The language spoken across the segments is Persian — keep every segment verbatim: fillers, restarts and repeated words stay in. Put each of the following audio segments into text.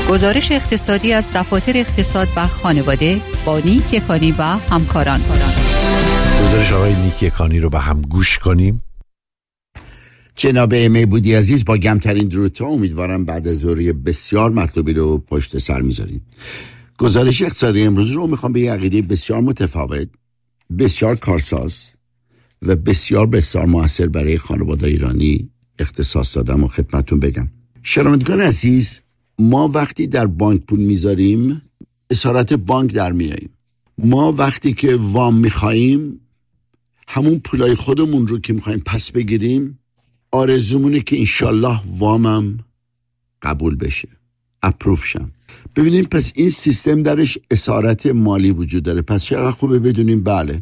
گزارش اقتصادی از دفاتر اقتصاد و خانواده با نیک یکانی و همکاران. گزارش آقای نیک یکانی رو با هم گوش کنیم. جناب امی بودی عزیز، با گمترین درودها، امیدوارم بعد از ظهری بسیار مطلوبی رو پشت سر میذارین. گزارش اقتصادی امروز رو میخوام به یه عقیده بسیار متفاوت، بسیار کارساز و بسیار بسیار موثر برای خانواده ایرانی اختصاص دادم و خدمتون بگم. شنوندگان عزیز، ما وقتی در بانک پول میذاریم اسارت بانک در میاییم. ما وقتی که وام میخواییم همون پولای خودمون رو که میخواییم پس بگیریم آرزومونه که انشالله وامم قبول بشه، اپروف شم. ببینیم پس این سیستم درش اسارت مالی وجود داره. پس چقدر خوبه بدونیم بله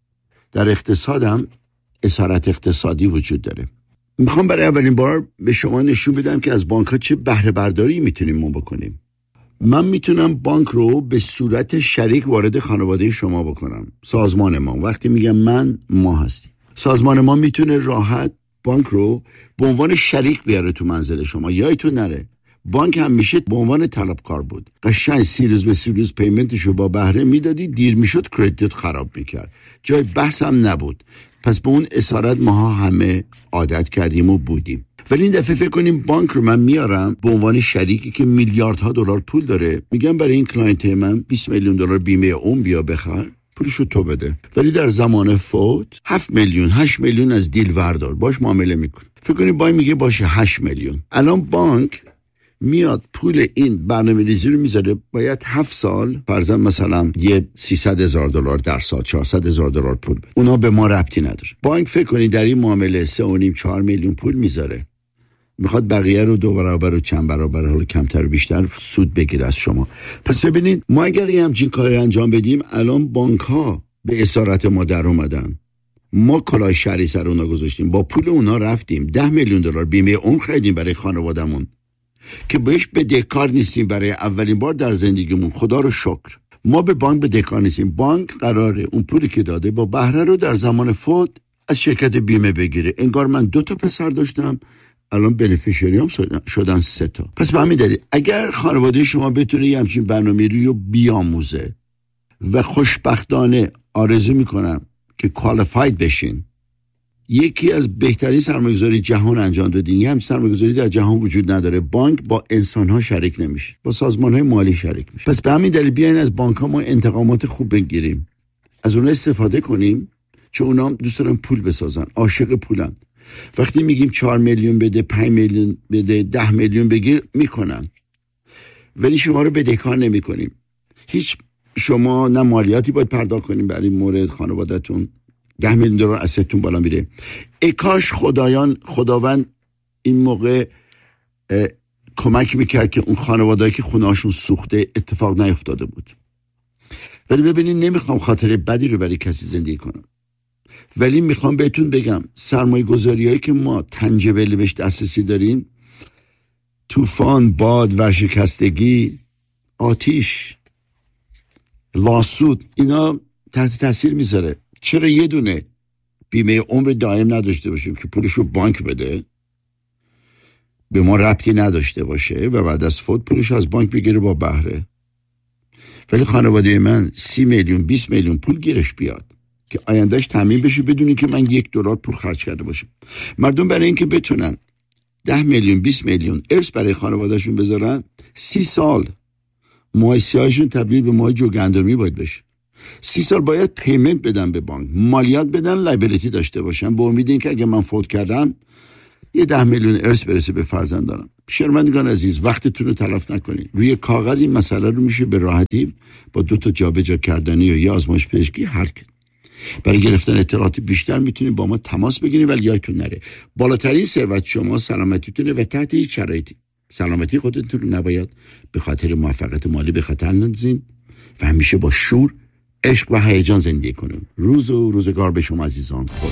در اقتصادم اسارت اقتصادی وجود داره. میخوام برای اولین بار به شما نشون بدم که از بانک ها چه بهره برداری میتونیم ما بکنیم. من میتونم بانک رو به صورت شریک وارد خانواده شما بکنم. سازمان ما، وقتی میگم من، ما هستیم. سازمان ما میتونه راحت بانک رو به عنوان شریک بیاره تو منزل شما. یادتون نره بانک هم میشه به عنوان طلبکار بود. قشنگ سی روز به سی روز پیمنتشو با بهره میدادی، دیر میشد کردیت خراب میکرد، جای بحث هم نبود. پس به اون اسارت ماها همه عادت کردیم و بودیم. ولی این دفعه فکر کنیم بانک رو من میارم به عنوان شریکی که میلیاردها دلار پول داره، میگم برای این کلاینت من بیست میلیون دلار بیمه اون بیا بخر، پولشو تو بده، ولی در زمان فوت هفت میلیون هشت میلیون از دیل وردار، باش معامله میکنه. فکر کنیم بانک میگه باشه هشت میلیون. الان بانک میاد پول این برنامه‌ریزی رو میذاره، باید هفت سال فرضاً مثلا یه سیصد هزار دلار در سال چهارصد هزار دلار پول بده. اونا به ما ربطی نداره. بانک فکر کنید در این معامله سه و نیم چهار میلیون پول میذاره، میخواد بقیه رو دو برابر و چند برابر، حالا کمتر و بیشتر سود بگیره از شما. پس ببینید ما اگر یه همچین کاری انجام بدیم، الان بانک ها به اسارت ما در اومدن، ما کلاه شهری سر اونا گذاشتیم، با پول اونا رفتیم ده میلیون دلار بیمه اون خریدیم برای خانوادهمون که بهش بدهکار نیستیم برای اولین بار در زندگیمون. خدا رو شکر ما به بانک بدهکار نیستیم. بانک قراره اون پولی که داده با بهره رو در زمان فوت از شرکت بیمه بگیره. انگار من دو تا پسر داشتم، الان بنفیشری هم شدن سه تا. پس به همین دلیل اگر خانواده شما بتونه یه همچین برنامه‌ای رو بیاموزه و خوشبختانه آرزو میکنم که کوالیفاید بشین، یکی از بهترین سرمایه‌گذاری جهان انجام دادین. یه همچین سرمایه‌گذاری در جهان وجود نداره. بانک با انسان‌ها شریک نمیشه، با سازمان‌های مالی شریک میشه. پس به همین دلیل بیاین از بانک‌ها ما انتقامات خوب بگیریم، از اونها استفاده کنیم، چون اونا هم دوست دارن پول بسازن، عاشق پولن. وقتی میگیم چهار میلیون بده، پنج میلیون بده، ده میلیون بگیر، میکنن، ولی شما رو بدهکار نمی‌کنیم. هیچ شما نه مالیاتی باید پرداخت کنیم برای مورد خانواده‌تون، ده میلیون دلار اسستون بالا میره. ای کاش خدایان خداوند این موقع کمک میکرد که اون خانواده‌ای که خونه‌هاشون سوخته اتفاق نیفتاده بود. ولی ببینید نمیخوام خاطر بدی رو برای کسی زندگی کنم، ولی میخوام بهتون بگم سرمایه گذاریایی که ما تنجبل بهش دسترسی دارین، طوفان، باد، ورشکستگی، آتیش، لاسود، اینا تحت تاثیر میذاره. چرا یه دونه بیمه عمر دائم نداشته باشیم که پولشو بانک بده، به ما ربطی نداشته باشه و بعد از فوت پولشو از بانک بگیره با بهره، ولی خانواده من سی میلیون بیست میلیون پول گیرش بیاد که آیندهش تامین بشه بدونی که من یک دلار پول خرج کرده باشم. مردم برای اینکه بتونن ده میلیون بیست میلیون ارث برای خانوادهشون بذارن، سی سال ماه سیاهشون تبدیل به ماه جوگندمی باید بشه. سی سال باید پیمنت بدن به بانک، مالیات بدن، لایبیلیتی داشته باشن، با امید اینکه اگه من فوت کردم یه ده میلیون ارث برسه به فرزندانم. شنوندگان عزیز، وقتتون رو تلف نکنید. روی کاغذ این مسئله رو میشه به راحتی با دو تا جابجا کردنی و یا آزمایش پزشکی حل کرد. برای گرفتن اطلاعات بیشتر میتونید با ما تماس بگیرید، ولی یادتون نره بالاترین ثروت شما سلامتیتونه و تحت هیچ شرایطی سلامتی خودتون رو نباید به خاطر موفقیت مالی به خطر نندازین و همیشه با شور، عشق و هیجان زندگی کنین. روز و روزگار به شما عزیزان خوش.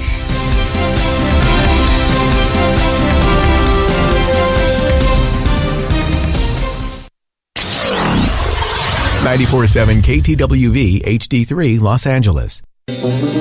ninety-four point seven K T W V H D three Los Angeles.